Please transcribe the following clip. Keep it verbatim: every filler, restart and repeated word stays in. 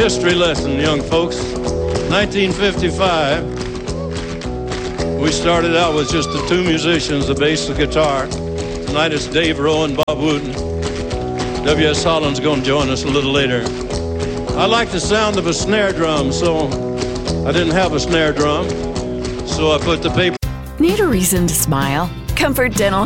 history lesson, young folks. nineteen fifty-five, we started out with just the two musicians, the bass and guitar. Tonight it's Dave Rowe and Bob Wooten. W S Holland's going to join us a little later. I like the sound of a snare drum, so I didn't have a snare drum, so I put the paper... Need a reason to smile? Comfort Dental